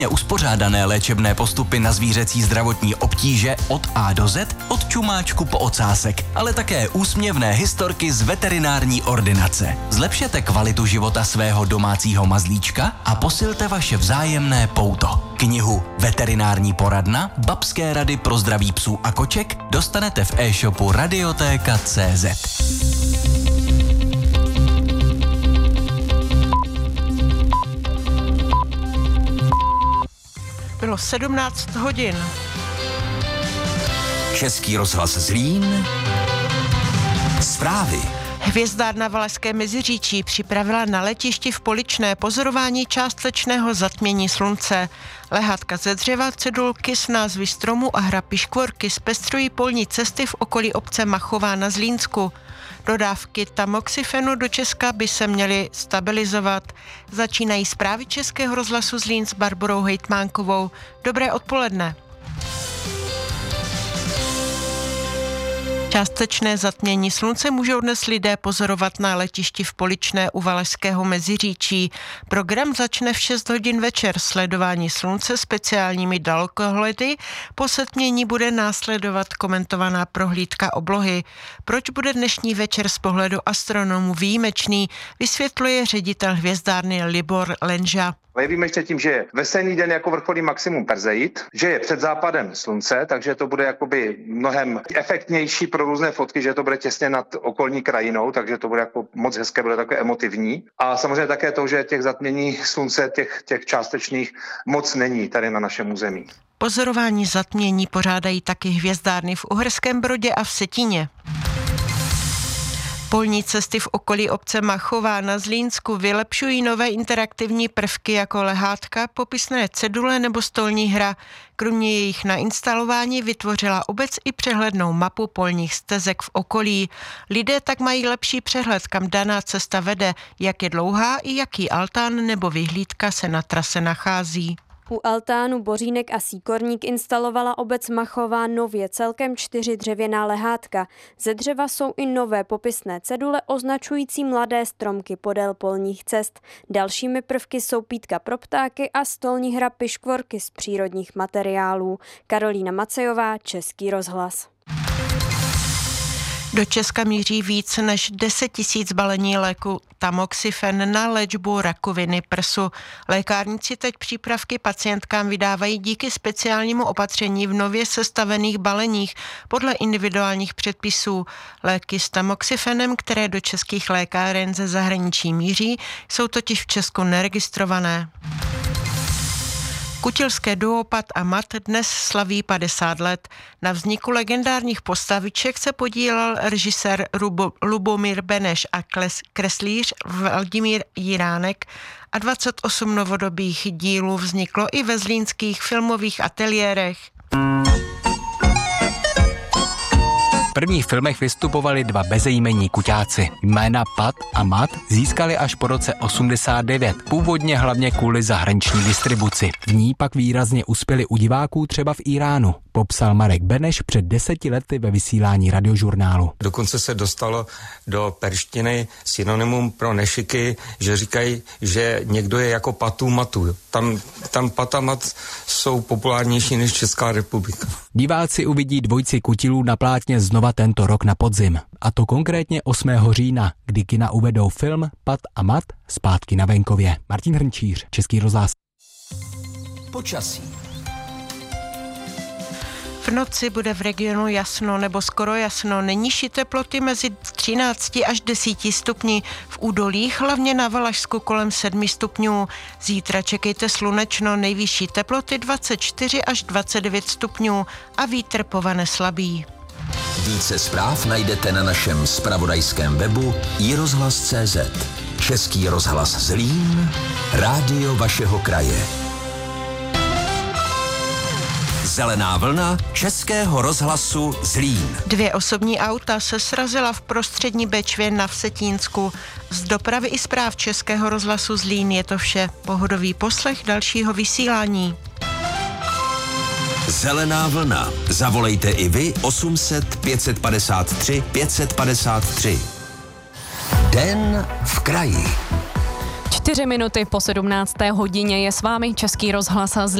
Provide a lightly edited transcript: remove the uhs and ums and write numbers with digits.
Uspořádané léčebné postupy na zvířecí zdravotní obtíže od A do Z, od čumáčku po ocásek, ale také úsměvné historky z veterinární ordinace. Zlepšete kvalitu života svého domácího mazlíčka a posilte vaše vzájemné pouto. Knihu Veterinární poradna, babské rady pro zdraví psů a koček dostanete v e-shopu Radiotéka.cz. Bylo 17 hodin. Český rozhlas Zlín. Zprávy. Hvězdárna Valašské Meziříčí připravila na letišti v Poličné pozorování částečného zatmění slunce. Lehátka ze dřeva, cedulky s názvy stromů a hra piškvorky zpestřují polní cesty v okolí obce Machová na Zlínsku. Dodávky tamoxifenu do Česka by se měly stabilizovat. Začínají zprávy Českého rozhlasu Zlín s Barborou Hejtmánkovou. Dobré odpoledne. Částečné zatmění slunce můžou dnes lidé pozorovat na letišti v Poličné u Valašského Meziříčí. Program začne v 6 hodin večer. Sledování slunce speciálními dalekohledy. Po setmění bude následovat komentovaná prohlídka oblohy. Proč bude dnešní večer z pohledu astronomů výjimečný, vysvětluje ředitel hvězdárny Libor Lenža. Je výjimečně tím, že je veselý den jako vrcholný maximum Perzeid, že je před západem slunce, takže to bude jakoby mnohem efektnější pro různé fotky, že to bude těsně nad okolní krajinou, takže to bude jako moc hezké, bude takové emotivní. A samozřejmě také to, že těch zatmění slunce, těch částečných moc není tady na našem území. Pozorování zatmění pořádají taky hvězdárny v Uherském Brodě a v Setíně. Polní cesty v okolí obce Machová na Zlínsku vylepšují nové interaktivní prvky jako lehátka, popisné cedule nebo stolní hra. Kromě jejich nainstalování vytvořila obec i přehlednou mapu polních stezek v okolí. Lidé tak mají lepší přehled, kam daná cesta vede, jak je dlouhá i jaký altán nebo vyhlídka se na trase nachází. U altánu Bořínek a Síkorník instalovala obec Machová nově celkem 4 dřevěná lehátka. Ze dřeva jsou i nové popisné cedule označující mladé stromky podél polních cest. Dalšími prvky jsou pítka pro ptáky a stolní hra piškvorky z přírodních materiálů. Karolína Macejová, Český rozhlas. Do Česka míří víc než 10 000 balení léku tamoxifen na léčbu rakoviny prsu. Lékárníci teď přípravky pacientkám vydávají díky speciálnímu opatření v nově sestavených baleních podle individuálních předpisů. Léky s tamoxifenem, které do českých lékáren ze zahraničí míří, jsou totiž v Česku neregistrované. Kutilské duo Pat a Mat dnes slaví 50 let. Na vzniku legendárních postaviček se podílel režisér Lubomír Beneš a kreslíř Vladimír Jiránek a 28 novodobých dílů vzniklo i ve zlínských filmových ateliérech. V prvních filmech vystupovali 2 bezejmenní kuťáci. Jména Pat a Mat získali až po roce 89, původně hlavně kvůli zahraniční distribuci. V ní pak výrazně uspěli u diváků třeba v Iránu, popsal Marek Beneš před 10 lety ve vysílání Radiožurnálu. Dokonce se dostalo do perštiny synonymum pro nešiky, že říkají, že někdo je jako Patu Matu. Tam Pat a Mat jsou populárnější než Česká republika. Diváci uvidí dvojici kutilů na plátně znova tento rok na podzim. A to konkrétně 8. října, kdy kina uvedou film Pat a Mat zpátky na venkově. Martin Hrnčíř, Český rozhlas. Počasí. V noci bude v regionu jasno nebo skoro jasno. Nejnižší teploty mezi 13 až 10 stupni. V údolích, hlavně na Valašsku, kolem 7 stupňů. Zítra čekejte slunečno, nejvyšší teploty 24 až 29 stupňů a vítr povane slabý. Více zpráv najdete na našem zpravodajském webu iRozhlas.cz. Český rozhlas Zlín, rádio vašeho kraje. Zelená vlna Českého rozhlasu Zlín. 2 osobní auta se srazila v prostřední Bečvě na Vsetínsku. Z dopravy i zpráv Českého rozhlasu Zlín je to vše. Pohodový poslech dalšího vysílání. Zelená vlna. Zavolejte i vy 800 553 553. Den v kraji. 4 minuty po 17. hodině je s vámi Český rozhlas z